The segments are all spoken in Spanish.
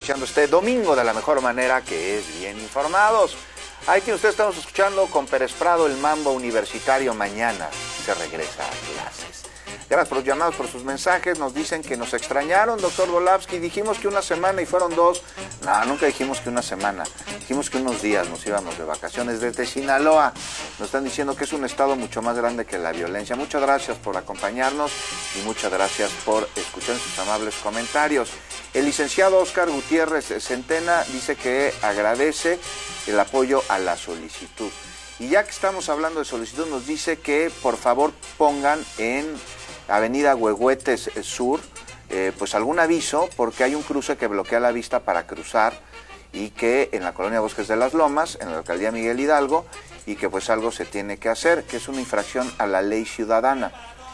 iniciando este domingo de la mejor manera, que es bien informados. Ahí tiene usted, estamos escuchando con Pérez Prado el Mambo Universitario. Mañana se regresa a clases. Gracias por los llamados, por sus mensajes. Nos dicen que nos extrañaron, doctor Volavsky. Dijimos que una semana y fueron 2. No, nunca dijimos que una semana. Dijimos que unos días nos íbamos de vacaciones. Desde Sinaloa nos están diciendo que es un estado mucho más grande que la violencia. Muchas gracias por acompañarnos y muchas gracias por escuchar sus amables comentarios. El licenciado Oscar Gutiérrez Centena dice que agradece el apoyo a la solicitud. Y ya que estamos hablando de solicitud, nos dice que por favor pongan en Avenida Huehuetes Sur, pues algún aviso, porque hay un cruce que bloquea la vista para cruzar y que en la colonia Bosques de las Lomas, en la alcaldía Miguel Hidalgo, y que pues algo se tiene que hacer, que es una infracción a la ley ciudadana.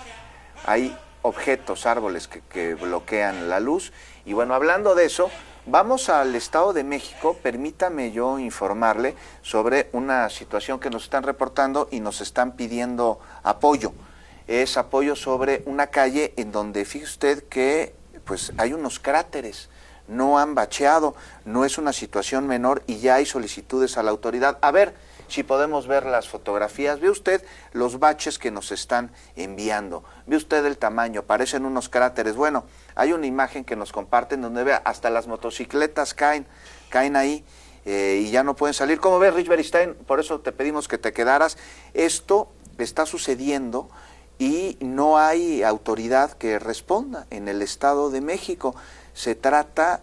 Hay objetos, árboles que bloquean la luz. Y bueno, hablando de eso, vamos al Estado de México. Permítame yo informarle sobre una situación que nos están reportando y nos están pidiendo apoyo. Es apoyo sobre una calle en donde, fíjese usted que pues hay unos cráteres, no han bacheado, no es una situación menor y ya hay solicitudes a la autoridad. A ver si podemos ver las fotografías. Ve usted los baches que nos están enviando, ve usted el tamaño, parecen unos cráteres. Bueno, hay una imagen que nos comparten donde vea, hasta las motocicletas caen ahí. Y ya no pueden salir. ¿Cómo ves, Rich Beristain? Por eso te pedimos que te quedaras. Esto está sucediendo y no hay autoridad que responda en el Estado de México. Se trata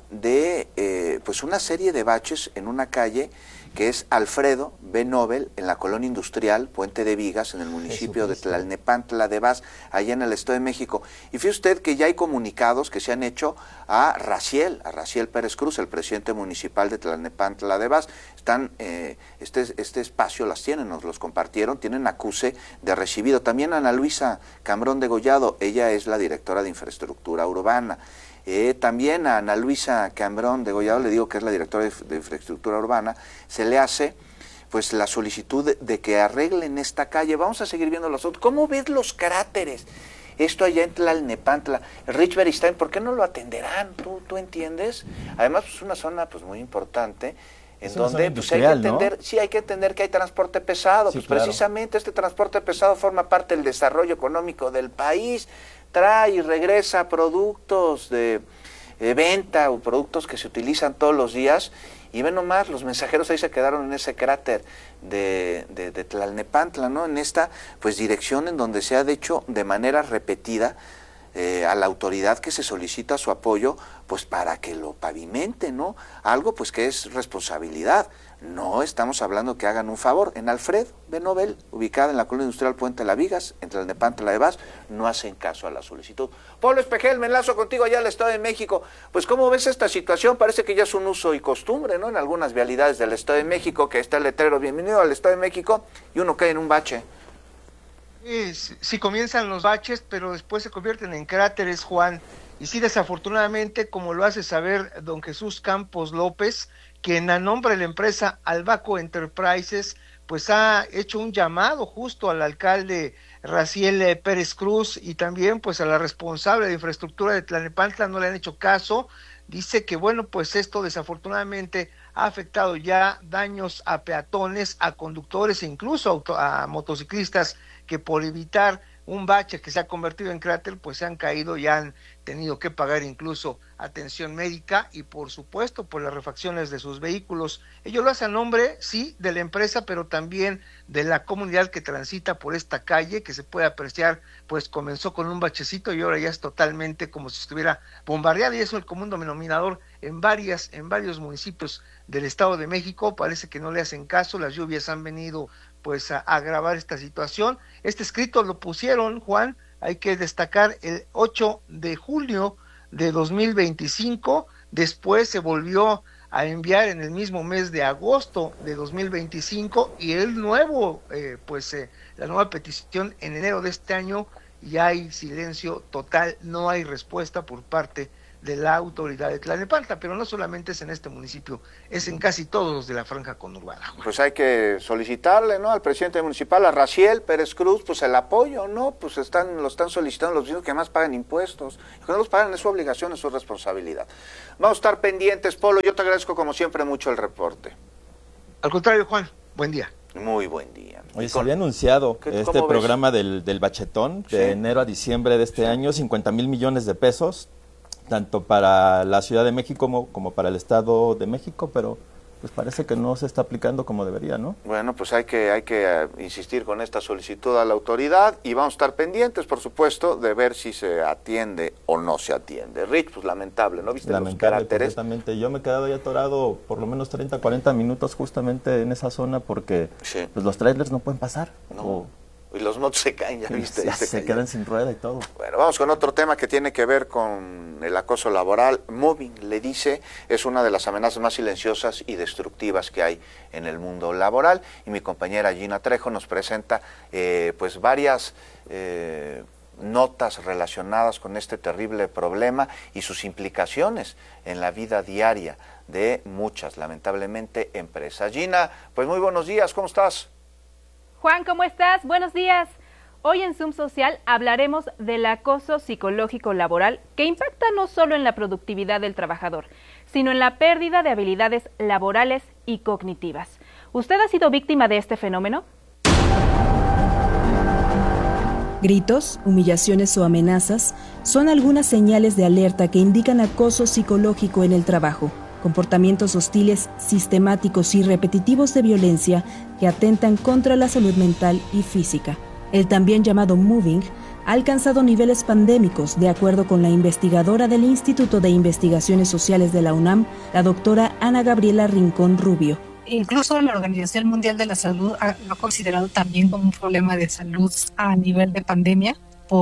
de pues una serie de baches en una calle que es Alfredo B. Nobel, en la colonia industrial Puente de Vigas, en el municipio de Tlalnepantla de Vaz, allá en el Estado de México. Y fíjese usted que ya hay comunicados que se han hecho a Raciel Pérez Cruz, el presidente municipal de Tlalnepantla de Vaz. Están, este espacio las tienen, nos los compartieron, tienen acuse de recibido. También Ana Luisa Cambrón Degollado, ella es la directora de infraestructura urbana. También a Ana Luisa Cambrón Degollado, le digo que es la directora de infraestructura urbana, se le hace pues la solicitud de que arreglen esta calle. Vamos a seguir viendo los otros. ¿Cómo ves los cráteres? Esto allá en Tlalnepantla. Rich Beristain, ¿por qué no lo atenderán? ¿Tú entiendes? Además, pues una zona pues muy importante en donde pues hay que entender, ¿no? Sí, hay que entender que hay transporte pesado. Sí, pues claro. Precisamente este transporte pesado forma parte del desarrollo económico del país. Trae y regresa productos de venta o productos que se utilizan todos los días. Y ven nomás, los mensajeros ahí se quedaron en ese cráter de Tlalnepantla, ¿no? En esta pues dirección en donde se ha hecho de manera repetida a la autoridad que se solicita su apoyo, pues para que lo pavimente, ¿no? Algo pues que es responsabilidad. No estamos hablando que hagan un favor. En Alfredo B. Nobel, ubicada en la colonia industrial Puente de las Vigas, entre el Tlalnepantla de Vaz, no hacen caso a la solicitud. Pablo Espejel, me enlazo contigo allá al Estado de México. Pues ¿cómo ves esta situación? Parece que ya es un uso y costumbre, ¿no? En algunas vialidades del Estado de México, que está el letrero "Bienvenido al Estado de México", y uno cae en un bache. Sí comienzan los baches, pero después se convierten en cráteres, Juan. Y sí, desafortunadamente, como lo hace saber don Jesús Campos López, quien a nombre de la empresa Albaco Enterprises, pues ha hecho un llamado justo al alcalde Raciel Pérez Cruz y también pues a la responsable de infraestructura de Tlalnepantla. No le han hecho caso. Dice que bueno, pues esto desafortunadamente ha afectado ya daños a peatones, a conductores e incluso a motociclistas que por evitar un bache que se ha convertido en cráter, pues se han caído y han tenido que pagar incluso atención médica y por supuesto por las refacciones de sus vehículos. Ellos lo hacen a nombre, sí, de la empresa, pero también de la comunidad que transita por esta calle, que se puede apreciar, pues comenzó con un bachecito y ahora ya es totalmente como si estuviera bombardeada, y eso es el común denominador en varios municipios del Estado de México. Parece que no le hacen caso, las lluvias han venido pues a agravar esta situación. Este escrito lo pusieron, Juan, hay que destacar, el 8 de julio de 2025, después se volvió a enviar en el mismo mes de agosto de 2025 y la nueva petición en enero de este año, y hay silencio total, no hay respuesta por parte de la autoridad de Tlalnepantla, pero no solamente es en este municipio, es en casi todos los de la franja conurbana, Juan. Pues hay que solicitarle, ¿no?, al presidente municipal, a Raciel Pérez Cruz, pues el apoyo, ¿no? Pues lo están solicitando los vecinos que más pagan impuestos. Que no los pagan es su obligación, es su responsabilidad. Vamos a estar pendientes, Polo. Yo te agradezco como siempre mucho el reporte. Al contrario, Juan, buen día. Muy buen día. Oye, se había anunciado este programa del bachetón de enero a diciembre de este año, 50,000 millones de pesos, tanto para la Ciudad de México como para el Estado de México, pero pues parece que no se está aplicando como debería, ¿no? Bueno, pues hay que insistir con esta solicitud a la autoridad y vamos a estar pendientes, por supuesto, de ver si se atiende o no se atiende. Rich, pues lamentable, ¿no? ¿Viste los caracteres? Completamente. Yo me he quedado ahí atorado por lo menos 30, 40 minutos justamente en esa zona porque pues los trailers no pueden pasar. No. Y los motos se caen, ya viste. Se quedan sin rueda y todo. Bueno, vamos con otro tema que tiene que ver con el acoso laboral. Mobbing, le dice, es una de las amenazas más silenciosas y destructivas que hay en el mundo laboral. Y mi compañera Gina Trejo nos presenta pues varias notas relacionadas con este terrible problema y sus implicaciones en la vida diaria de muchas, lamentablemente, empresas. Gina, pues muy buenos días, ¿cómo estás? Juan, ¿cómo estás? Buenos días. Hoy en Zoom Social hablaremos del acoso psicológico laboral que impacta no solo en la productividad del trabajador, sino en la pérdida de habilidades laborales y cognitivas. ¿Usted ha sido víctima de este fenómeno? Gritos, humillaciones o amenazas son algunas señales de alerta que indican acoso psicológico en el trabajo. Comportamientos hostiles, sistemáticos y repetitivos de violencia que atentan contra la salud mental y física. El también llamado mobbing ha alcanzado niveles pandémicos, de acuerdo con la investigadora del Instituto de Investigaciones Sociales de la UNAM, la doctora Ana Gabriela Rincón Rubio. Incluso la Organización Mundial de la Salud lo ha considerado también como un problema de salud a nivel de pandemia,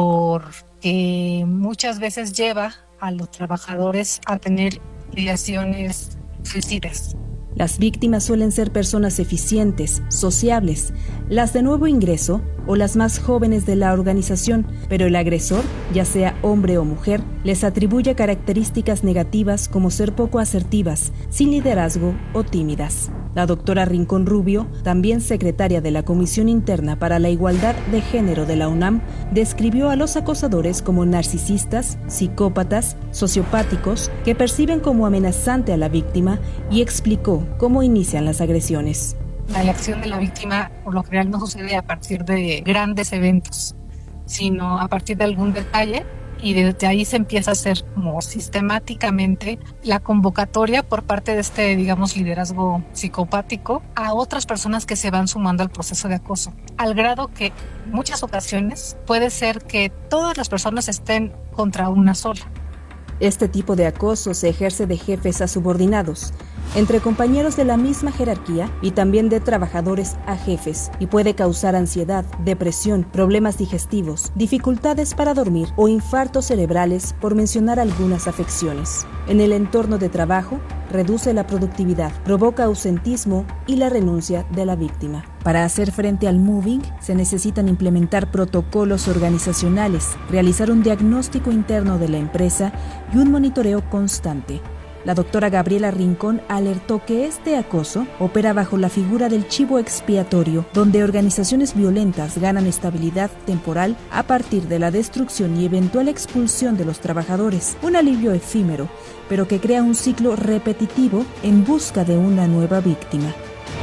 porque muchas veces lleva a los trabajadores a tener ideaciones suicidas. Las víctimas suelen ser personas eficientes, sociables, las de nuevo ingreso o las más jóvenes de la organización, pero el agresor, ya sea hombre o mujer, les atribuye características negativas como ser poco asertivas, sin liderazgo o tímidas. La doctora Rincón Rubio, también secretaria de la Comisión Interna para la Igualdad de Género de la UNAM, describió a los acosadores como narcisistas, psicópatas, sociopáticos, que perciben como amenazante a la víctima y explicó cómo inician las agresiones. La elección de la víctima por lo general no sucede a partir de grandes eventos, sino a partir de algún detalle, y desde ahí se empieza a hacer como sistemáticamente la convocatoria por parte de este, digamos, liderazgo psicopático a otras personas que se van sumando al proceso de acoso, al grado que en muchas ocasiones puede ser que todas las personas estén contra una sola. Este tipo de acoso se ejerce de jefes a subordinados, entre compañeros de la misma jerarquía y también de trabajadores a jefes, y puede causar ansiedad, depresión, problemas digestivos, dificultades para dormir o infartos cerebrales, por mencionar algunas afecciones. En el entorno de trabajo, reduce la productividad, provoca ausentismo y la renuncia de la víctima. Para hacer frente al mobbing, se necesitan implementar protocolos organizacionales, realizar un diagnóstico interno de la empresa y un monitoreo constante. La doctora Gabriela Rincón alertó que este acoso opera bajo la figura del chivo expiatorio, donde organizaciones violentas ganan estabilidad temporal a partir de la destrucción y eventual expulsión de los trabajadores, un alivio efímero, pero que crea un ciclo repetitivo en busca de una nueva víctima.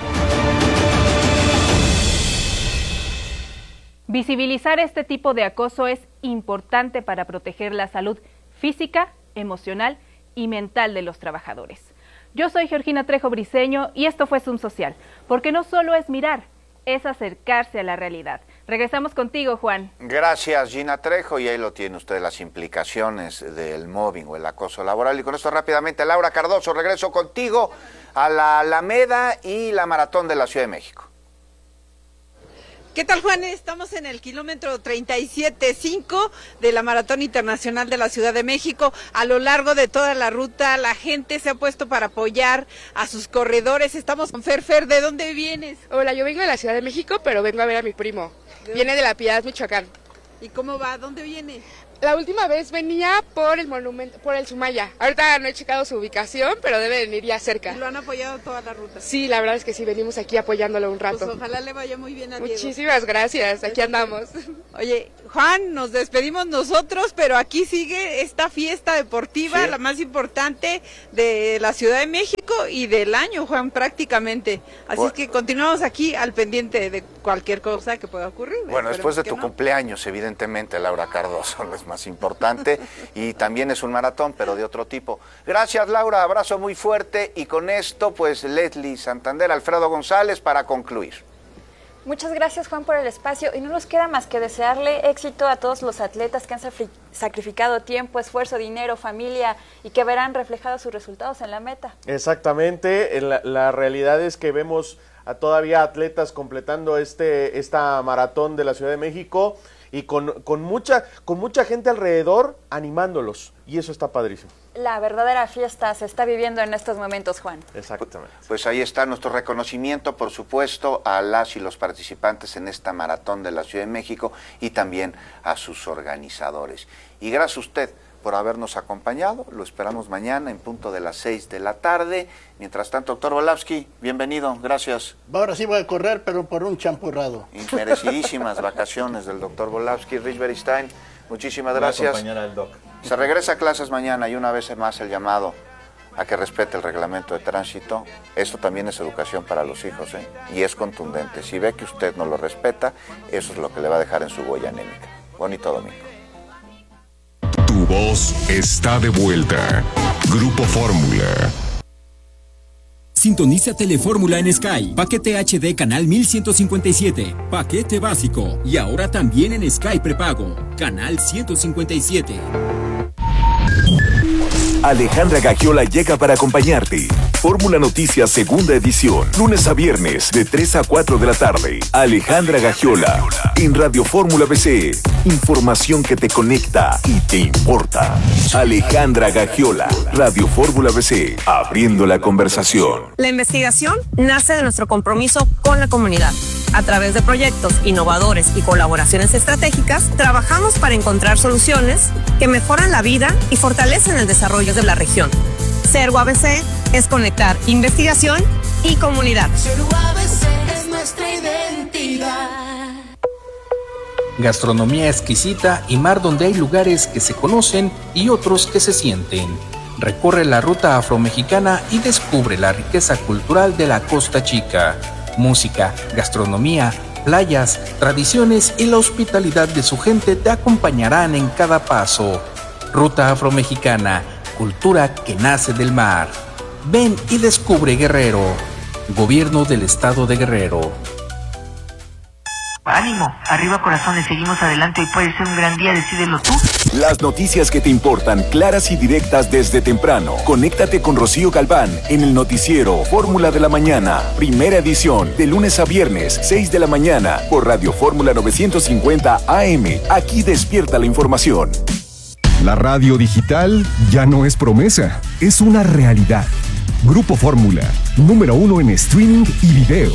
Visibilizar este tipo de acoso es importante para proteger la salud física, emocional y mental de los trabajadores. Yo soy Georgina Trejo Briceño y esto fue Zoom Social, porque no solo es mirar, es acercarse a la realidad. Regresamos contigo, Juan. Gracias, Gina Trejo, y ahí lo tiene usted, las implicaciones del mobbing o el acoso laboral. Y con esto rápidamente, Laura Cardoso, regreso contigo a la Alameda y la Maratón de la Ciudad de México. ¿Qué tal, Juan? Estamos en el kilómetro 37.5 de la Maratón Internacional de la Ciudad de México. A lo largo de toda la ruta, la gente se ha puesto para apoyar a sus corredores. Estamos con Fer. ¿De dónde vienes? Hola, yo vengo de la Ciudad de México, pero vengo a ver a mi primo. Viene de La Piedad, Michoacán. ¿Y cómo va? ¿Dónde viene? La última vez venía por el monumento, por el Sumaya. Ahorita no he checado su ubicación, pero debe venir ya cerca. ¿Lo han apoyado toda la ruta? Sí, la verdad es que sí, venimos aquí apoyándolo un rato. Pues ojalá le vaya muy bien a Diego. Muchísimas gracias, aquí andamos. Oye, Juan, nos despedimos nosotros, pero aquí sigue esta fiesta deportiva, sí, la más importante de la Ciudad de México y del año, Juan, prácticamente. Así es que continuamos aquí al pendiente de cualquier cosa que pueda ocurrir. Bueno, después de tu cumpleaños, evidentemente, Laura Cardoso, lo es más importante, y también es un maratón, pero de otro tipo. Gracias, Laura, abrazo muy fuerte, y con esto, pues, Leslie Santander, Alfredo González, para concluir. Muchas gracias, Juan, por el espacio, y no nos queda más que desearle éxito a todos los atletas que han sacrificado tiempo, esfuerzo, dinero, familia, y que verán reflejados sus resultados en la meta. Exactamente, la realidad es que vemos a todavía atletas completando esta maratón de la Ciudad de México, y con mucha gente alrededor animándolos, y eso está padrísimo. La verdadera fiesta se está viviendo en estos momentos, Juan. Exactamente. Pues ahí está nuestro reconocimiento, por supuesto, a las y los participantes en esta maratón de la Ciudad de México y también a sus organizadores. Y gracias a usted por habernos acompañado. Lo esperamos mañana en punto de las 6 de la tarde. Mientras tanto, doctor Volavsky, bienvenido, gracias. Ahora sí voy a correr, pero por un champurrado. Merecidísimas vacaciones del doctor Volavsky. Rich Beristain, muchísimas gracias. Voy a acompañar al doc. Se regresa a clases mañana y una vez más el llamado a que respete el reglamento de tránsito. Esto también es educación para los hijos, y es contundente. Si ve que usted no lo respeta, eso es lo que le va a dejar en su huella anémica. Bonito domingo. Tu voz está de vuelta. Grupo Fórmula. Sintoniza Telefórmula en Sky. Paquete HD canal 1157. Paquete básico. Y ahora también en Sky prepago. Canal 157. Alejandra Gagiola llega para acompañarte. Fórmula Noticias segunda edición. Lunes a viernes de 3 a 4 de la tarde. Alejandra Gagiola en Radio Fórmula BC. Información que te conecta y te importa. Alejandra Gagiola, Radio Fórmula BC. Abriendo la conversación. La investigación nace de nuestro compromiso con la comunidad. A través de proyectos innovadores y colaboraciones estratégicas, trabajamos para encontrar soluciones que mejoran la vida y fortalecen el desarrollo de la región. Ser UABC es conectar investigación y comunidad. Ser UABC es nuestra identidad. Gastronomía exquisita y mar donde hay lugares que se conocen y otros que se sienten. Recorre la ruta afromexicana y descubre la riqueza cultural de la Costa Chica. Música, gastronomía, playas, tradiciones y la hospitalidad de su gente te acompañarán en cada paso. Ruta afromexicana, cultura que nace del mar. Ven y descubre Guerrero. Gobierno del Estado de Guerrero. Ánimo, arriba corazones, seguimos adelante, hoy puede ser un gran día, decídelo tú. Las noticias que te importan, claras y directas desde temprano. Conéctate con Rocío Galván en el noticiero Fórmula de la Mañana, primera edición, de lunes a viernes, 6 de la mañana, por Radio Fórmula 950 AM. Aquí despierta la información. La radio digital ya no es promesa, es una realidad. Grupo Fórmula, número 1 en streaming y video.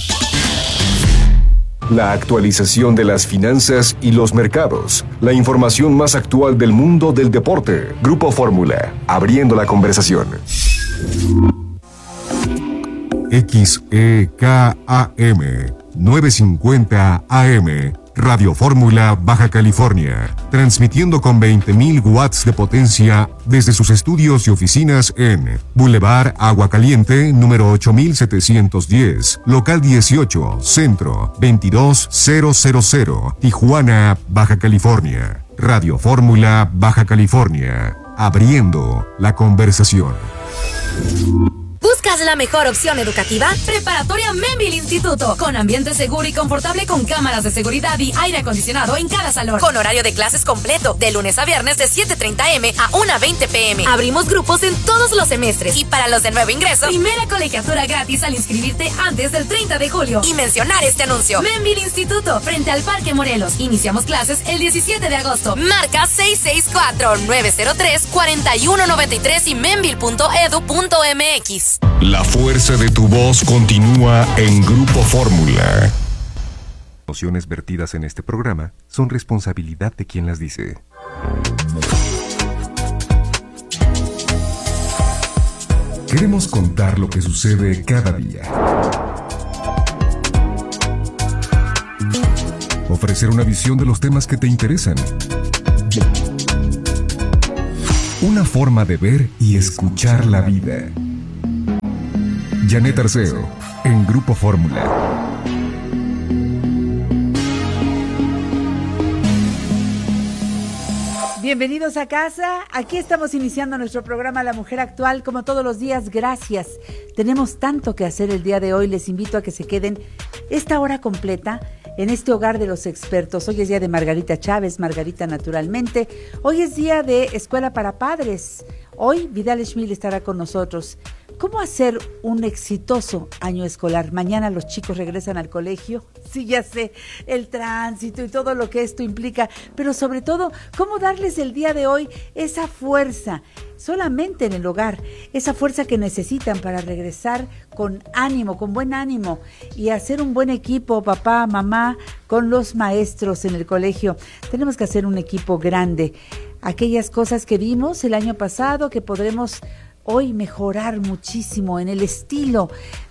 La actualización de las finanzas y los mercados. La información más actual del mundo del deporte. Grupo Fórmula, abriendo la conversación. XEKAM 950 AM. Radio Fórmula, Baja California, transmitiendo con 20.000 watts de potencia desde sus estudios y oficinas en Boulevard Agua Caliente, número 8710, local 18, centro 22000, Tijuana, Baja California. Radio Fórmula, Baja California, abriendo la conversación. ¿Buscas la mejor opción educativa? Preparatoria Memville Instituto, con ambiente seguro y confortable con cámaras de seguridad y aire acondicionado en cada salón. Con horario de clases completo, de lunes a viernes de 7:30 am a 1:20 pm. Abrimos grupos en todos los semestres y para los de nuevo ingreso, primera colegiatura gratis al inscribirte antes del 30 de julio. Y mencionar este anuncio. Memville Instituto, frente al Parque Morelos. Iniciamos clases el 17 de agosto. Marca 664-903-4193 y memville.edu.mx. La fuerza de tu voz continúa en Grupo Fórmula. Emociones vertidas en este programa son responsabilidad de quien las dice. Queremos contar lo que sucede cada día. Ofrecer una visión de los temas que te interesan. Una forma de ver y escuchar la vida. Janet Arceo, en Grupo Fórmula. Bienvenidos a casa. Aquí estamos iniciando nuestro programa La Mujer Actual, como todos los días. Gracias. Tenemos tanto que hacer el día de hoy. Les invito a que se queden esta hora completa en este hogar de los expertos. Hoy es día de Margarita Chávez, Margarita naturalmente. Hoy es día de Escuela para Padres. Hoy Vidal Schmil estará con nosotros. ¿Cómo hacer un exitoso año escolar? Mañana los chicos regresan al colegio. Sí, ya sé, el tránsito y todo lo que esto implica, pero sobre todo, ¿cómo darles el día de hoy esa fuerza, solamente en el hogar, esa fuerza que necesitan para regresar con ánimo, con buen ánimo y hacer un buen equipo, papá, mamá, con los maestros en el colegio? Tenemos que hacer un equipo grande. Aquellas cosas que vimos el año pasado, que podremos hoy mejorar muchísimo en el estilo,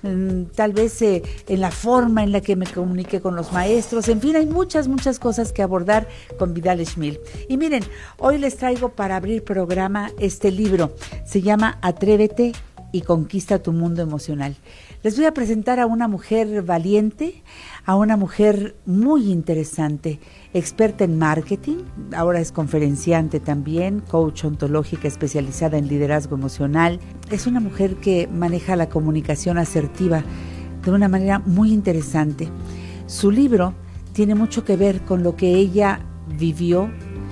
tal vez en la forma en la que me comuniqué con los maestros. En fin, hay muchas cosas que abordar con Vidal Schmil. Y miren, hoy les traigo para abrir programa este libro. Se llama Atrévete y conquista tu mundo emocional. Les voy a presentar a una mujer valiente, a una mujer muy interesante, experta en marketing, ahora es conferenciante también, coach ontológica especializada en liderazgo emocional. Es una mujer que maneja la comunicación asertiva de una manera muy interesante. Su libro tiene mucho que ver con lo que ella vivió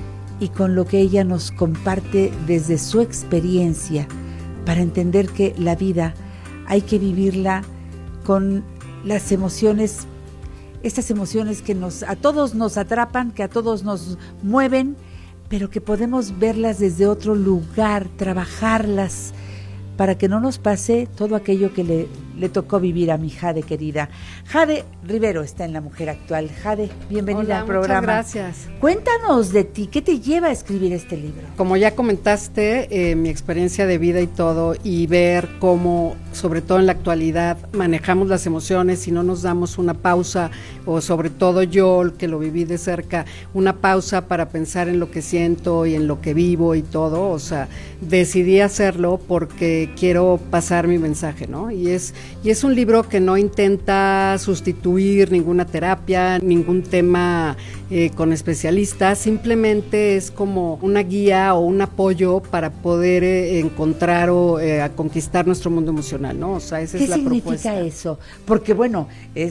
y con lo que ella nos comparte desde su experiencia, para entender que la vida hay que vivirla con las emociones, estas emociones que a todos nos atrapan, que a todos nos mueven, pero que podemos verlas desde otro lugar, trabajarlas, para que no nos pase todo aquello que le tocó vivir a mi Jade querida. Jade Rivero está en La Mujer Actual. Jade, bienvenida al programa. Muchas gracias. Cuéntanos de ti, ¿qué te lleva a escribir este libro? Como ya comentaste, mi experiencia de vida y todo, y ver cómo, sobre todo en la actualidad, manejamos las emociones y no nos damos una pausa, o sobre todo yo, que lo viví de cerca, una pausa para pensar en lo que siento y en lo que vivo y todo. O sea, decidí hacerlo porque quiero pasar mi mensaje, ¿no? Y es un libro que no intenta sustituir ninguna terapia, ningún tema con especialistas, simplemente es como una guía o un apoyo para poder encontrar o conquistar nuestro mundo emocional, ¿no? O sea, esa es la propuesta. ¿Qué significa eso? Porque bueno,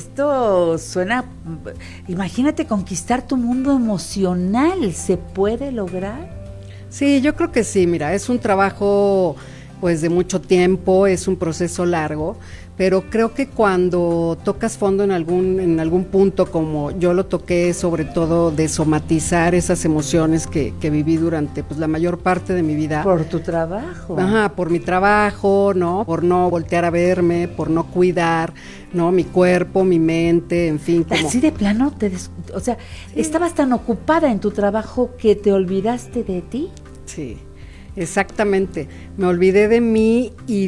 esto suena, imagínate conquistar tu mundo emocional, ¿se puede lograr? Sí, yo creo que sí, mira, es un trabajo pues de mucho tiempo, es un proceso largo, pero creo que cuando tocas fondo en algún punto, como yo lo toqué, sobre todo de somatizar esas emociones que viví durante pues la mayor parte de mi vida. Por tu trabajo. Ajá, por mi trabajo, ¿no? Por no voltear a verme, por no cuidar, ¿no? Mi cuerpo, mi mente, en fin. Como... Así de plano, o sea, sí. ¿Estabas tan ocupada en tu trabajo que te olvidaste de ti? Sí. Exactamente, me olvidé de mí y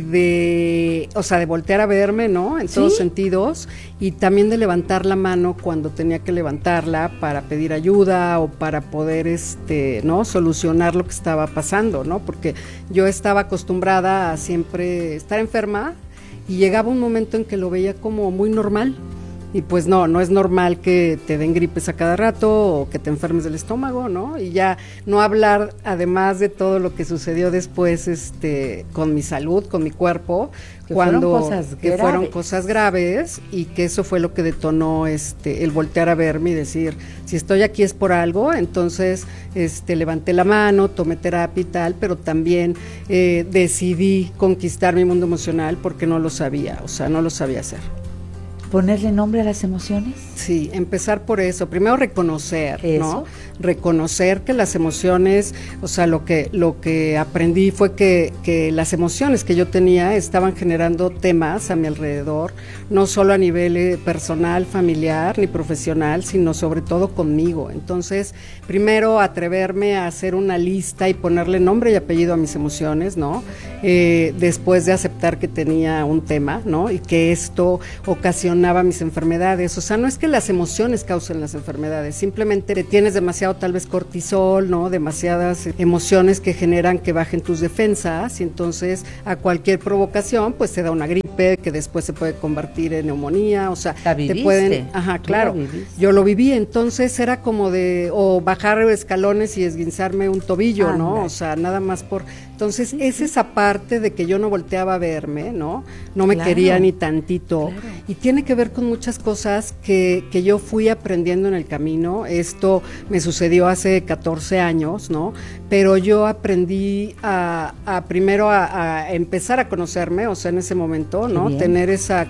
de voltear a verme, ¿no? En todos sentidos, y también de levantar la mano cuando tenía que levantarla para pedir ayuda o para poder, ¿no? Solucionar lo que estaba pasando, ¿no? Porque yo estaba acostumbrada a siempre estar enferma y llegaba un momento en que lo veía como muy normal. Y pues no es normal que te den gripes a cada rato o que te enfermes del estómago, ¿no? Y ya no hablar, además de todo lo que sucedió después con mi salud, con mi cuerpo, fueron cosas graves y que eso fue lo que detonó el voltear a verme y decir, si estoy aquí es por algo. Entonces levanté la mano, tomé terapia y tal, pero también decidí conquistar mi mundo emocional porque no lo sabía, no lo sabía hacer. ¿Ponerle nombre a las emociones? Sí, empezar por eso. Primero reconocer, ¿no? Reconocer que las emociones, o sea, lo que aprendí fue que las emociones que yo tenía estaban generando temas a mi alrededor, no solo a nivel personal, familiar, ni profesional, sino sobre todo conmigo. Entonces, primero atreverme a hacer una lista y ponerle nombre y apellido a mis emociones, ¿no? Después de aceptar que tenía un tema, ¿no? Y que esto ocasionaba mis enfermedades. O sea, no es que las emociones causen las enfermedades, simplemente tienes demasiado tal vez cortisol, ¿no? Demasiadas emociones que generan que bajen tus defensas y entonces a cualquier provocación pues te da una gripe que después se puede convertir en neumonía, o sea, te pueden, ajá, claro, yo lo viví, entonces era como o bajar escalones y esguinzarme un tobillo, ¿no? O sea, nada más entonces es esa parte de que yo no volteaba a verme, ¿no? No me quería ni tantito, y tiene que ver con muchas cosas que yo fui aprendiendo en el camino. Esto me sucedió hace 14 años, ¿no? Pero yo aprendí primero a empezar a conocerme, o sea, en ese momento, ¿no? Tener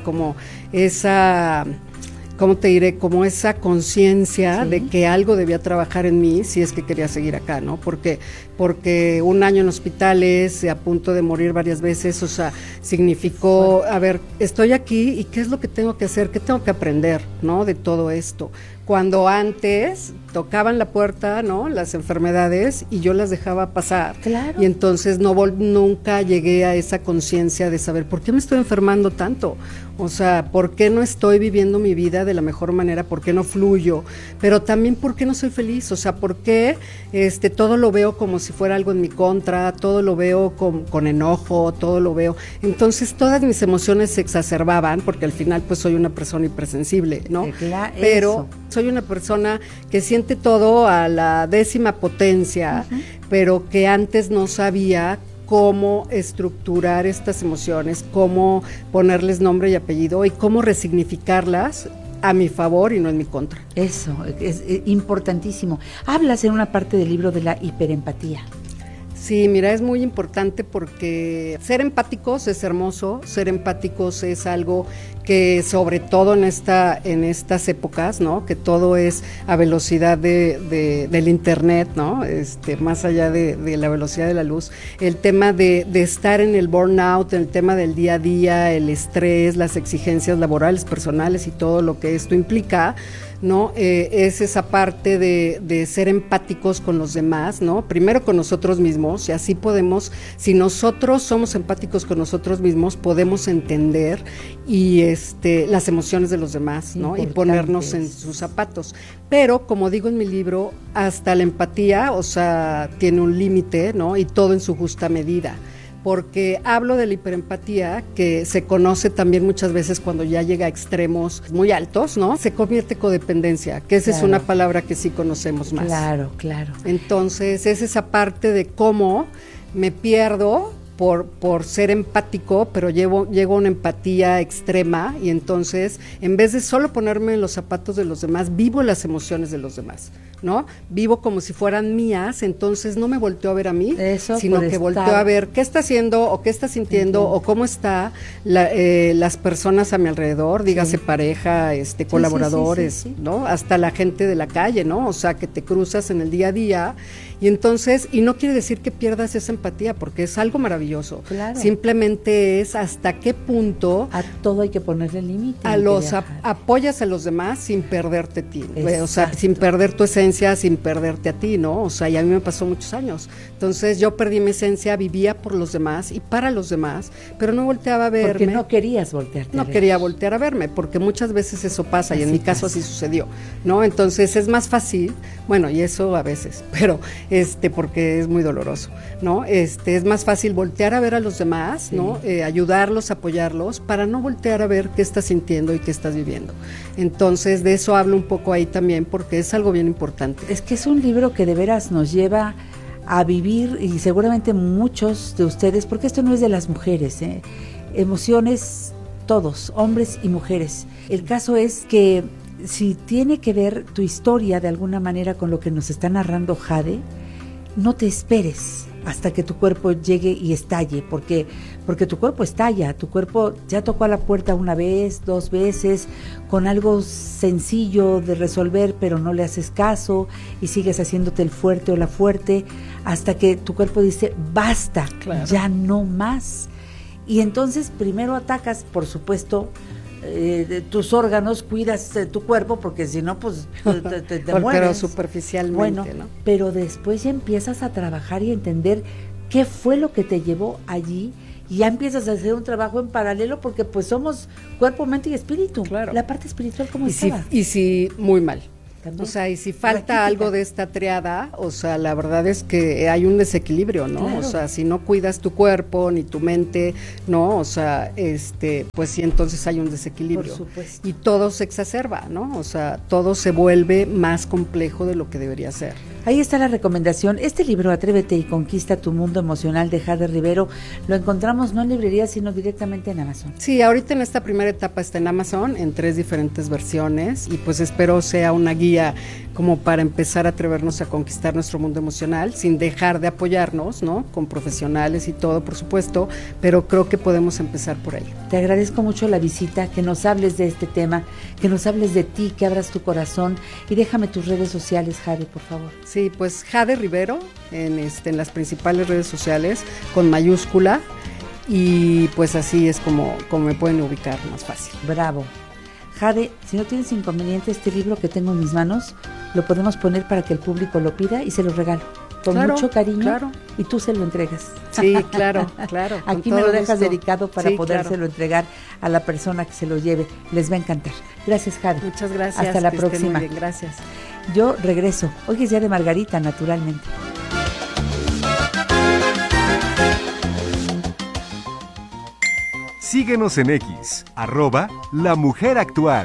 ¿cómo te diré? Como esa conciencia de que algo debía trabajar en mí si es que quería seguir acá, ¿no? Porque un año en hospitales, a punto de morir varias veces, o sea, significó, a ver, estoy aquí y ¿qué es lo que tengo que hacer? ¿Qué tengo que aprender, ¿no? De todo esto. Cuando antes tocaban la puerta, ¿no? Las enfermedades y yo las dejaba pasar. Claro. Y entonces nunca llegué a esa conciencia de saber por qué me estoy enfermando tanto. O sea, ¿por qué no estoy viviendo mi vida de la mejor manera? ¿Por qué no fluyo? Pero también, ¿por qué no soy feliz? O sea, ¿por qué todo lo veo como si fuera algo en mi contra? Todo lo veo con enojo, todo lo veo. Entonces, todas mis emociones se exacerbaban, porque al final, pues, soy una persona hipersensible, ¿no? Pero soy una persona que siente todo a la 10ª potencia, pero que antes no sabía cómo estructurar estas emociones, cómo ponerles nombre y apellido y cómo resignificarlas a mi favor y no en mi contra. Eso, es importantísimo. Hablas en una parte del libro de la hiperempatía. Sí, mira, es muy importante porque ser empáticos es hermoso, ser empáticos es algo que sobre todo en estas épocas, ¿no? Que todo es a velocidad del internet, ¿no? Más allá de la velocidad de la luz, el tema de estar en el burnout, el tema del día a día, el estrés, las exigencias laborales, personales y todo lo que esto implica, ¿no? Es esa parte de ser empáticos con los demás, ¿no? Primero con nosotros mismos, y así podemos, si nosotros somos empáticos con nosotros mismos, podemos entender las emociones de los demás, ¿no? Y ponernos en sus zapatos. Pero, como digo en mi libro, hasta la empatía, o sea, tiene un límite, ¿no? Y todo en su justa medida. Porque hablo de la hiperempatía, que se conoce también muchas veces cuando ya llega a extremos muy altos, ¿no? Se convierte en codependencia, que esa es una palabra que sí conocemos más. Claro. Entonces, es esa parte de cómo me pierdo por ser empático, pero llego a una empatía extrema y entonces, en vez de solo ponerme en los zapatos de los demás, vivo las emociones de los demás, ¿no? Vivo como si fueran mías, entonces no me volteo a ver a mí, sino que volteo a ver qué está haciendo o qué está sintiendo o cómo está las personas a mi alrededor, dígase pareja, colaboradores, ¿no? Hasta la gente de la calle, ¿no? O sea, que te cruzas en el día a día y entonces, y no quiere decir que pierdas esa empatía, porque es algo maravilloso. Claro. Simplemente es hasta qué punto a todo hay que ponerle límite. Apoyas a los demás sin perderte a ti, o sea, sin perder tu esencia, sin perderte a ti, ¿no? O sea, y a mí me pasó muchos años. Entonces yo perdí mi esencia, vivía por los demás y para los demás, pero no volteaba a verme. Porque no querías voltearte a ver. No quería voltear a verme, porque muchas veces eso pasa y en mi caso así sucedió, ¿no? Entonces es más fácil, bueno, y eso a veces, pero porque es muy doloroso, ¿no? Es más fácil voltear a ver a los demás, ¿no? Ayudarlos, apoyarlos, para no voltear a ver qué estás sintiendo y qué estás viviendo. Entonces, de eso hablo un poco ahí también, porque es algo bien importante. Es que es un libro que de veras nos lleva a vivir, y seguramente muchos de ustedes, porque esto no es de las mujeres, emociones todos, hombres y mujeres. El caso es que si tiene que ver tu historia de alguna manera con lo que nos está narrando Jade, no te esperes hasta que tu cuerpo llegue y estalle, porque tu cuerpo estalla, tu cuerpo ya tocó a la puerta una vez, 2 veces, con algo sencillo de resolver, pero no le haces caso y sigues haciéndote el fuerte o la fuerte, hasta que tu cuerpo dice, basta, ya no más. Y entonces primero atacas, por supuesto, tus órganos, cuidas tu cuerpo, porque si no, pues te mueres. Pero superficialmente, bueno, ¿no? Pero después ya empiezas a trabajar y a entender qué fue lo que te llevó allí, y ya empiezas a hacer un trabajo en paralelo, porque pues somos cuerpo, mente y espíritu. Claro. La parte espiritual, ¿cómo estaba? Y si muy mal. También. O sea, y si falta algo de esta triada, o sea, la verdad es que hay un desequilibrio, ¿no? Claro. O sea, si no cuidas tu cuerpo ni tu mente, ¿no? O sea, pues sí, entonces hay un desequilibrio. Por supuesto. Y todo se exacerba, ¿no? O sea, todo se vuelve más complejo de lo que debería ser. Ahí está la recomendación. Este libro, Atrévete y conquista tu mundo emocional, de Jade Rivero, lo encontramos no en librerías, sino directamente en Amazon. Sí, ahorita en esta primera etapa está en Amazon, en 3 diferentes versiones, y pues espero sea una guía como para empezar a atrevernos a conquistar nuestro mundo emocional, sin dejar de apoyarnos, ¿no? Con profesionales y todo, por supuesto, pero creo que podemos empezar por ahí. Te agradezco mucho la visita, que nos hables de este tema, que nos hables de ti, que abras tu corazón, y déjame tus redes sociales, Jade, por favor. Sí, pues Jade Rivero, en las principales redes sociales, con mayúscula, y pues así es como me pueden ubicar más fácil. Bravo. Jade, si no tienes inconveniente, este libro que tengo en mis manos, lo podemos poner para que el público lo pida y se lo regalo. Con mucho cariño, y tú se lo entregas. Sí, claro. Aquí me lo dejas dedicado para podérselo entregar a la persona que se lo lleve. Les va a encantar. Gracias, Jade. Muchas gracias. Hasta la próxima. Muy bien, gracias. Yo regreso. Hoy es día de Margarita, naturalmente. Síguenos en X, @LaMujerActual.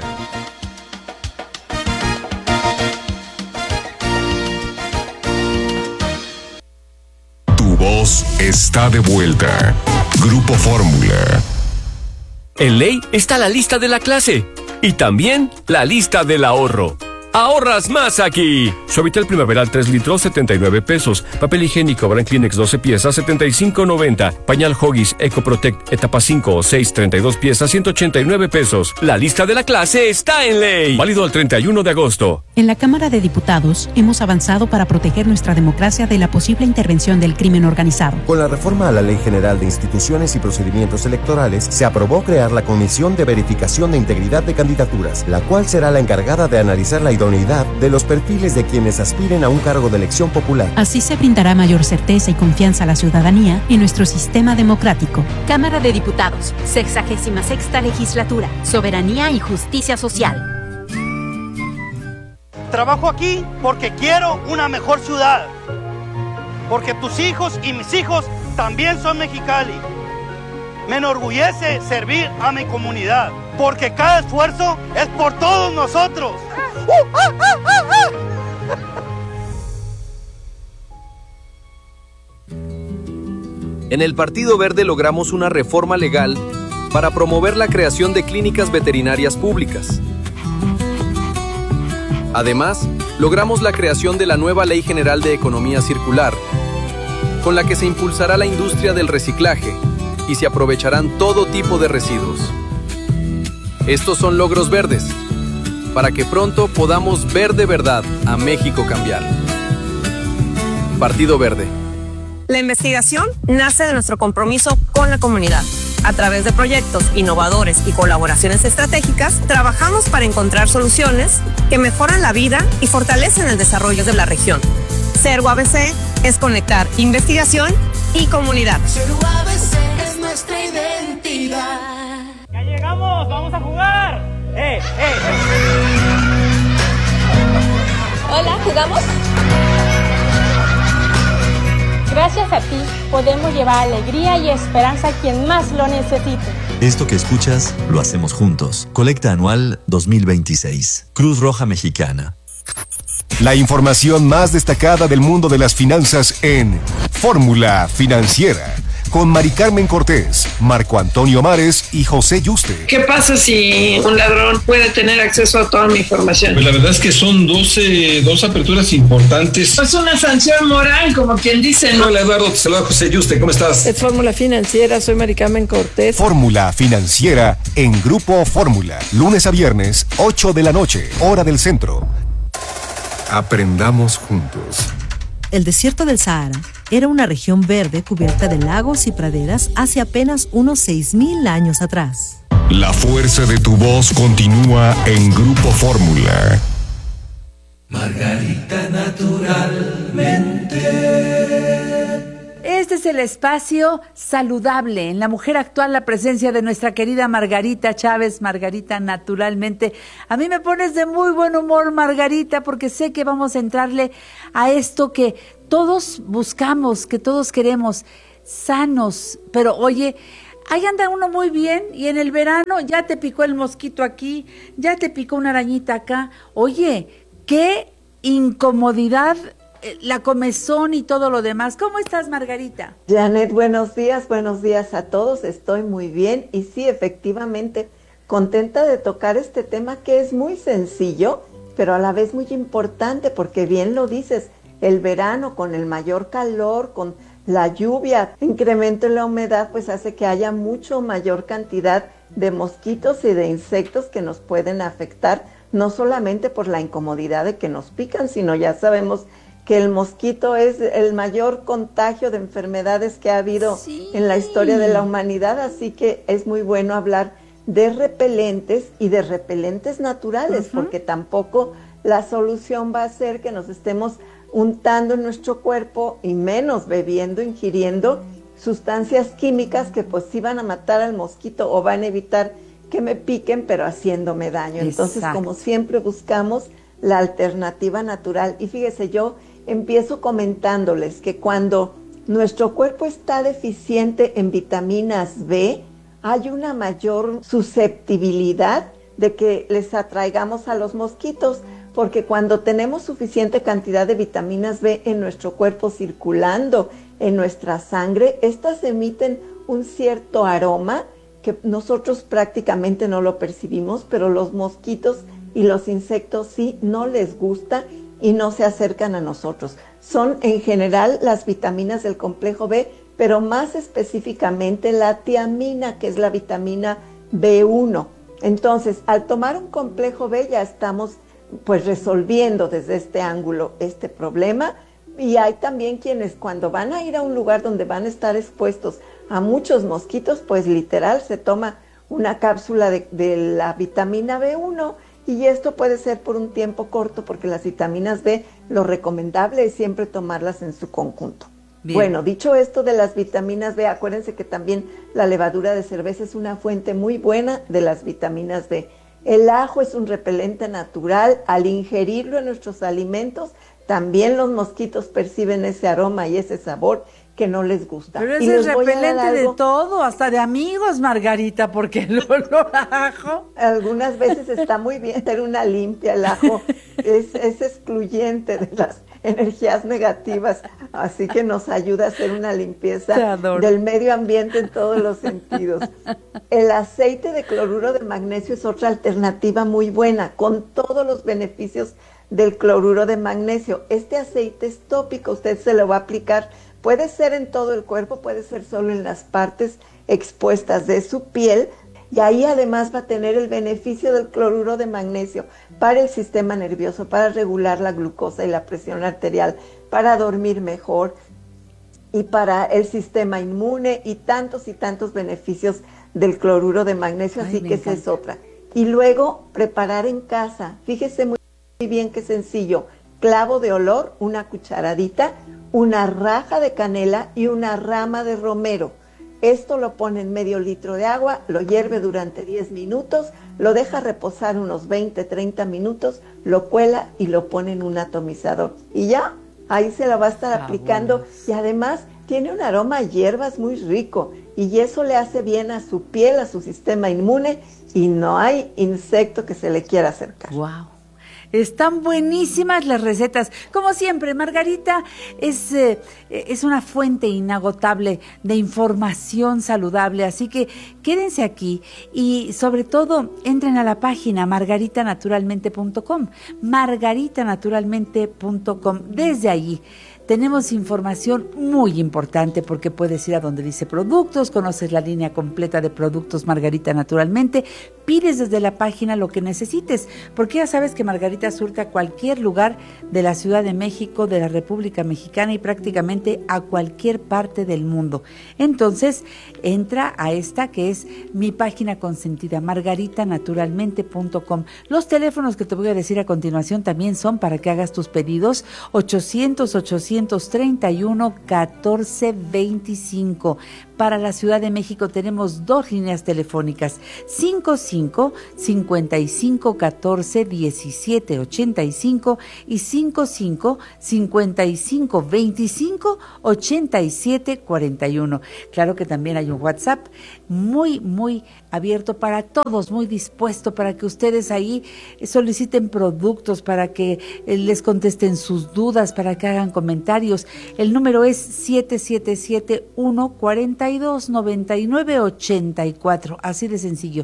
Tu voz está de vuelta. Grupo Fórmula. En ley está la lista de la clase y también la lista del ahorro. ¡Ahorras más aquí! Suavitel Primaveral 3 litros, 79 pesos. Papel higiénico Brand Kleenex 12 piezas, 75.90. Pañal Huggies EcoProtect etapa 5 o 6, 32 piezas, 189 pesos. La lista de la clase está en ley. Válido al 31 de agosto. En la Cámara de Diputados hemos avanzado para proteger nuestra democracia de la posible intervención del crimen organizado. Con la reforma a la Ley General de Instituciones y Procedimientos Electorales, se aprobó crear la Comisión de Verificación de Integridad de Candidaturas, la cual será la encargada de analizar la idoneidad de los perfiles de quienes aspiren a un cargo de elección popular. Así se brindará mayor certeza y confianza a la ciudadanía en nuestro sistema democrático. Cámara de Diputados, 66ª Legislatura, Soberanía y Justicia Social. Trabajo aquí porque quiero una mejor ciudad, porque tus hijos y mis hijos también son Mexicali. Me enorgullece servir a mi comunidad, porque cada esfuerzo es por todos nosotros. En el Partido Verde logramos una reforma legal para promover la creación de clínicas veterinarias públicas. Además, logramos la creación de la nueva Ley General de Economía Circular, con la que se impulsará la industria del reciclaje y se aprovecharán todo tipo de residuos. Estos son logros verdes, para que pronto podamos ver de verdad a México cambiar. Partido Verde. La investigación nace de nuestro compromiso con la comunidad. A través de proyectos innovadores y colaboraciones estratégicas, trabajamos para encontrar soluciones que mejoran la vida y fortalecen el desarrollo de la región. Ser UABC es conectar investigación y comunidad. Ser UABC es nuestra identidad. ¡Ya llegamos! ¡Vamos a jugar! Hola, ¿jugamos? Gracias a ti podemos llevar alegría y esperanza a quien más lo necesite. Esto que escuchas lo hacemos juntos. Colecta anual 2026. Cruz Roja Mexicana. La información más destacada del mundo de las finanzas en Fórmula Financiera, con Mari Carmen Cortés, Marco Antonio Mares y José Yuste. ¿Qué pasa si un ladrón puede tener acceso a toda mi información? Pues la verdad es que son dos aperturas importantes. Es una sanción moral, como quien dice, ¿no? Hola Eduardo, te saluda José Yuste, ¿cómo estás? Es Fórmula Financiera, soy Mari Carmen Cortés. Fórmula Financiera en Grupo Fórmula, lunes a viernes, 8 de la noche, hora del centro. Aprendamos juntos. El desierto del Sahara era una región verde cubierta de lagos y praderas hace apenas unos 6,000 años atrás. La fuerza de tu voz continúa en Grupo Fórmula. Margarita naturalmente. Este es el espacio saludable. En La Mujer Actual, la presencia de nuestra querida Margarita Chávez. Margarita, naturalmente. A mí me pones de muy buen humor, Margarita, porque sé que vamos a entrarle a esto que todos buscamos, que todos queremos, sanos. Pero oye, ahí anda uno muy bien y en el verano ya te picó el mosquito aquí, ya te picó una arañita acá. Oye, qué incomodidad, la comezón y todo lo demás. ¿Cómo estás, Margarita? Janet, buenos días a todos. Estoy muy bien y sí, efectivamente, contenta de tocar este tema que es muy sencillo, pero a la vez muy importante, porque bien lo dices, el verano con el mayor calor, con la lluvia, incremento en la humedad, pues hace que haya mucho mayor cantidad de mosquitos y de insectos que nos pueden afectar, no solamente por la incomodidad de que nos pican, sino ya sabemos que el mosquito es el mayor contagio de enfermedades que ha habido en la historia de la humanidad, así que es muy bueno hablar de repelentes y de repelentes naturales, porque tampoco la solución va a ser que nos estemos untando en nuestro cuerpo y menos bebiendo, ingiriendo sustancias químicas que pues sí van a matar al mosquito o van a evitar que me piquen, pero haciéndome daño. Entonces, como siempre, buscamos la alternativa natural. Y fíjese, yo empiezo comentándoles que cuando nuestro cuerpo está deficiente en vitaminas B, hay una mayor susceptibilidad de que les atraigamos a los mosquitos, porque cuando tenemos suficiente cantidad de vitaminas B en nuestro cuerpo circulando en nuestra sangre, estas emiten un cierto aroma que nosotros prácticamente no lo percibimos, pero los mosquitos y los insectos sí, no les gusta y no se acercan a nosotros. Son en general las vitaminas del complejo B, pero más específicamente la tiamina, que es la vitamina B1. Entonces, al tomar un complejo B ya estamos pues resolviendo desde este ángulo este problema. Y hay también quienes cuando van a ir a un lugar donde van a estar expuestos a muchos mosquitos, pues literal se toma una cápsula de la vitamina B1, y esto puede ser por un tiempo corto, porque las vitaminas B, lo recomendable es siempre tomarlas en su conjunto. Bien. Bueno, dicho esto de las vitaminas B, acuérdense que también la levadura de cerveza es una fuente muy buena de las vitaminas B. El ajo es un repelente natural. Al ingerirlo en nuestros alimentos, también los mosquitos perciben ese aroma y ese sabor que no les gusta. Pero ese es repelente de todo, hasta de amigos, Margarita, porque el olor a ajo. Algunas veces está muy bien hacer una limpia. El ajo es excluyente de las energías negativas, así que nos ayuda a hacer una limpieza del medio ambiente en todos los sentidos. El aceite de cloruro de magnesio es otra alternativa muy buena, con todos los beneficios del cloruro de magnesio. Este aceite es tópico, usted se lo va a aplicar, puede ser en todo el cuerpo, puede ser solo en las partes expuestas de su piel, y ahí además va a tener el beneficio del cloruro de magnesio para el sistema nervioso, para regular la glucosa y la presión arterial, para dormir mejor y para el sistema inmune, y tantos beneficios del cloruro de magnesio. Así que esa es otra. Y luego preparar en casa, fíjese muy bien qué sencillo: clavo de olor, una cucharadita, una raja de canela y una rama de romero. Esto lo pone en medio litro de agua, lo hierve durante 10 minutos, lo deja reposar unos 20-30 minutos, lo cuela y lo pone en un atomizador. Y ya, ahí se lo va a estar aplicando, y además tiene un aroma a hierbas muy rico, y eso le hace bien a su piel, a su sistema inmune, y no hay insecto que se le quiera acercar. ¡Wow! Están buenísimas las recetas. Como siempre, Margarita es una fuente inagotable de información saludable, así que quédense aquí y sobre todo entren a la página margaritanaturalmente.com, margaritanaturalmente.com. Desde allí tenemos información muy importante porque puedes ir a donde dice productos, conoces la línea completa de productos Margarita Naturalmente, pides desde la página lo que necesites, porque ya sabes que Margarita surte a cualquier lugar de la Ciudad de México, de la República Mexicana y prácticamente a cualquier parte del mundo. Entonces, entra a esta que es mi página consentida, margaritanaturalmente.com. Los teléfonos que te voy a decir a continuación también son para que hagas tus pedidos, 800-831-1425. Para la Ciudad de México tenemos 2 líneas telefónicas, 55-55-14-1785 y 55-55-25-27-41. Claro que también hay un WhatsApp muy, muy abierto para todos, muy dispuesto para que ustedes ahí soliciten productos, para que les contesten sus dudas, para que hagan comentarios. El número es 777-142-9984, así de sencillo,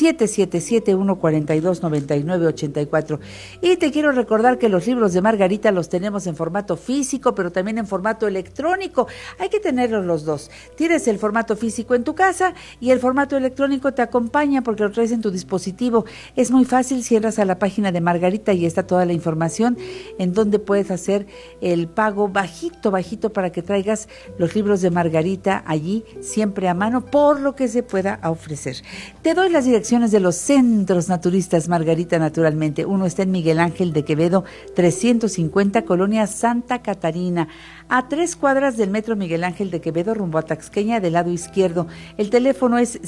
777-142-9984. Y te quiero recordar que los libros de Margarita los tenemos en formato físico, pero también en formato electrónico. Hay que tenerlos los dos. Tienes el formato físico en tu casa y el formato electrónico te acompaña porque lo traes en tu dispositivo. Es muy fácil, si entras a la página de Margarita y está toda la información en donde puedes hacer el pago bajito para que traigas los libros de Margarita allí, siempre a mano, por lo que se pueda ofrecer. Te doy las direcciones de los centros naturistas Margarita Naturalmente. Uno está en Miguel Ángel de Quevedo, 350, Colonia Santa Catarina, a 3 cuadras del Metro Miguel Ángel de Quevedo, rumbo a Taxqueña, del lado izquierdo. El teléfono es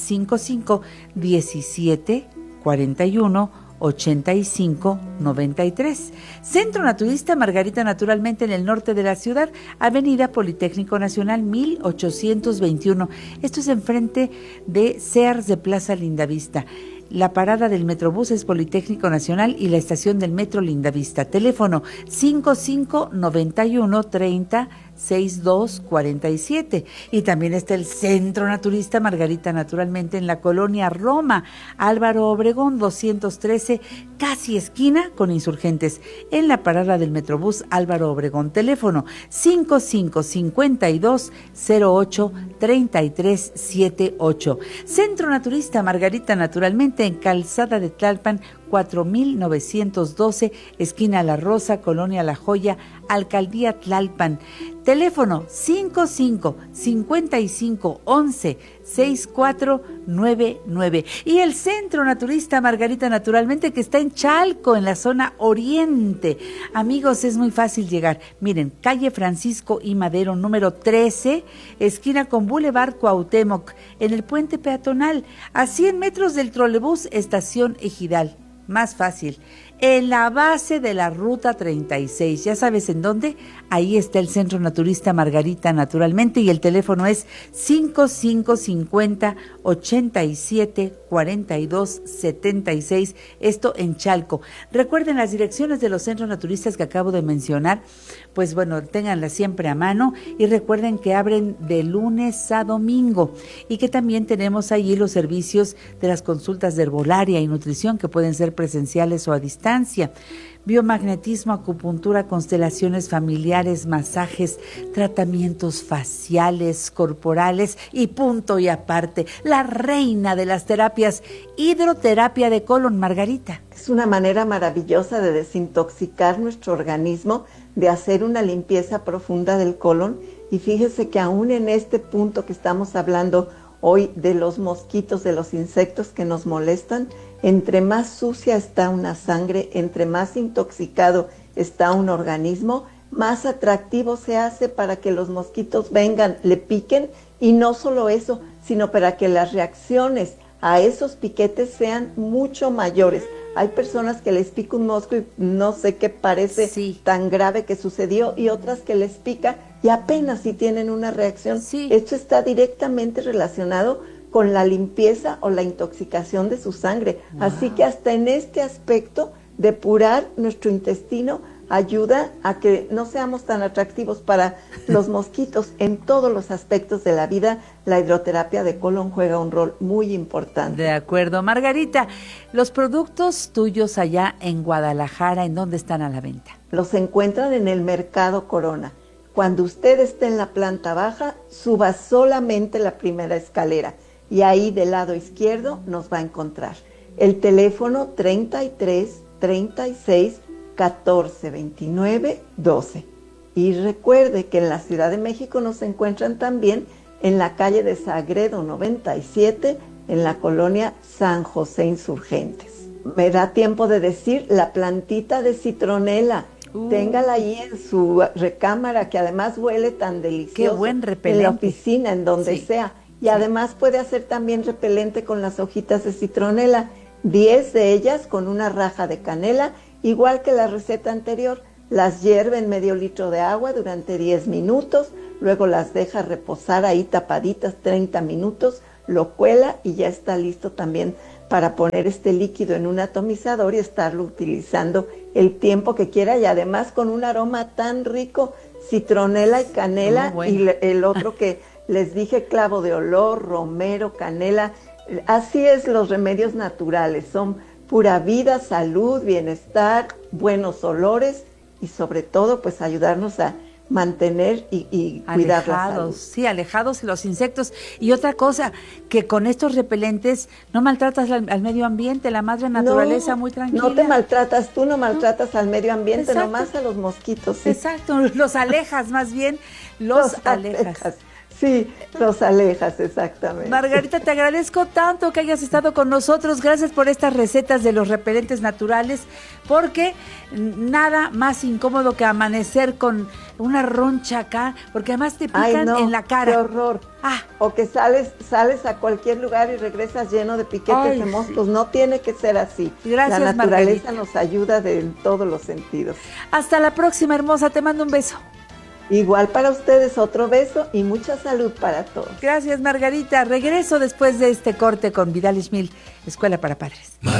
55-17-41-85-93. Centro Naturista Margarita Naturalmente en el norte de la ciudad, Avenida Politécnico Nacional 1821. Esto es enfrente de Sears de Plaza Lindavista. La parada del Metrobús es Politécnico Nacional y la estación del Metro Lindavista. Teléfono 55-91-30-6247. Y también está el Centro Naturista Margarita Naturalmente en la colonia Roma, Álvaro Obregón 213, casi esquina con Insurgentes, en la parada del Metrobús Álvaro Obregón. Teléfono 55-52-08-3378. Centro Naturista Margarita Naturalmente en Calzada de Tlalpan 4912, esquina La Rosa, colonia La Joya, Alcaldía Tlalpan. Teléfono 55-55-11-6499. Y el Centro Naturista Margarita Naturalmente, que está en Chalco, en la zona oriente. Amigos, es muy fácil llegar. Miren, calle Francisco y Madero, número 13, esquina con Boulevard Cuauhtémoc, en el puente peatonal, a 100 metros del trolebús Estación Ejidal. Más fácil, en la base de la ruta 36, ¿ya sabes en dónde? Ahí está el Centro Naturista Margarita Naturalmente y el teléfono es 5550-87-4276, esto en Chalco. Recuerden las direcciones de los centros naturistas que acabo de mencionar, pues bueno, ténganlas siempre a mano y recuerden que abren de lunes a domingo y que también tenemos allí los servicios de las consultas de herbolaria y nutrición que pueden ser presenciales o a distancia. Biomagnetismo, acupuntura, constelaciones familiares, masajes, tratamientos faciales, corporales y punto y aparte, la reina de las terapias, hidroterapia de colon, Margarita. Es una manera maravillosa de desintoxicar nuestro organismo, de hacer una limpieza profunda del colon, y fíjese que aún en este punto que estamos hablando hoy de los mosquitos, de los insectos que nos molestan, entre más sucia está una sangre, entre más intoxicado está un organismo, más atractivo se hace para que los mosquitos vengan, le piquen, y no solo eso, sino para que las reacciones a esos piquetes sean mucho mayores. Hay personas que les pica un mosco y no sé qué parece tan grave que sucedió, y otras que les pica y apenas si tienen una reacción. Esto está directamente relacionado con la limpieza o la intoxicación de su sangre. Así que hasta en este aspecto depurar nuestro intestino ayuda a que no seamos tan atractivos para los mosquitos. En todos los aspectos de la vida, la hidroterapia de colon juega un rol muy importante. De acuerdo. Margarita, los productos tuyos allá en Guadalajara, ¿en dónde están a la venta? Los encuentran en el Mercado Corona. Cuando usted esté en la planta baja, suba solamente la primera escalera y ahí del lado izquierdo nos va a encontrar. El teléfono 33 36 14 29 12. Y recuerde que en la Ciudad de México nos encuentran también en la calle de Sagredo 97, en la colonia San José Insurgentes. Me da tiempo de decir la plantita de citronela. Téngala ahí en su recámara, que además huele tan delicioso. Qué buen repelente. En la oficina, en donde sea. Y además puede hacer también repelente con las hojitas de citronela. 10 de ellas con una raja de canela, igual que la receta anterior. Las hierve en medio litro de agua durante 10 minutos, luego las deja reposar ahí tapaditas 30 minutos, lo cuela y ya está listo también para poner este líquido en un atomizador y estarlo utilizando el tiempo que quiera, y además con un aroma tan rico, citronela y canela, y el otro que les dije, clavo de olor, romero, canela. Así es, los remedios naturales son pura vida, salud, bienestar, buenos olores y sobre todo pues ayudarnos a mantener y cuidar la salud. Sí, alejados de los insectos. Y otra cosa, que con estos repelentes no maltratas al medio ambiente, la madre naturaleza muy tranquila. No te maltratas, tú no maltratas al medio ambiente, Exacto. Nomás a los mosquitos. Sí. Exacto, los alejas más bien, los alejas. Sí, los alejas, exactamente. Margarita, te agradezco tanto que hayas estado con nosotros. Gracias por estas recetas de los repelentes naturales, porque nada más incómodo que amanecer con una roncha acá, porque además te pican en la cara. ¡Qué horror! O que sales a cualquier lugar y regresas lleno de piquetes de moscos. No tiene que ser así. Gracias, la naturaleza Margarita. nos ayuda en todos los sentidos. Hasta la próxima, hermosa. Te mando un beso. Igual para ustedes, otro beso y mucha salud para todos. Gracias, Margarita. Regreso después de este corte con Vidal Schmil, Escuela para Padres.